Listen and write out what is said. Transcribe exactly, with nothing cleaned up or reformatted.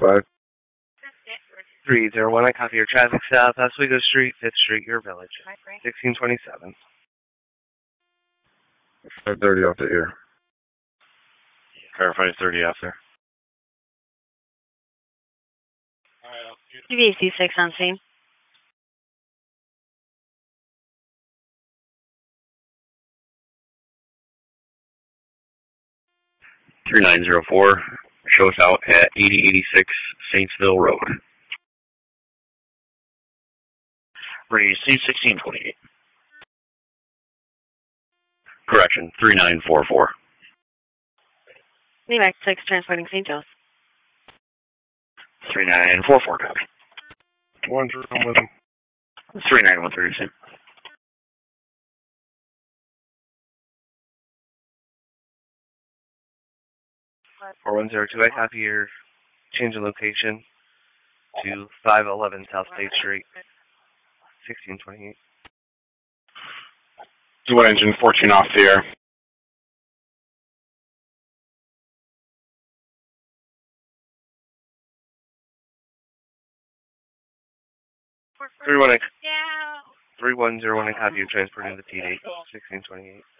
Five. three zero one, I copy your traffic south, Oswego Street, fifth Street, your village. sixteen twenty-seven. five thirty off the air. Car five thirty after. U V C six on scene. three nine zero four, show us out at eighty eighty-six Saintsville Road. Receive sixteen twenty-eight. Correction, three nine four four. New York six, transporting Saint Joe's. three nine four four, copy. One zero with him. three nine one three, same. four one zero two, I copy your change in location to five eleven South State Street, sixteen twenty-eight. Dual engine fourteen off the air. three one zero one, I copy your transporting to the P D, sixteen twenty-eight.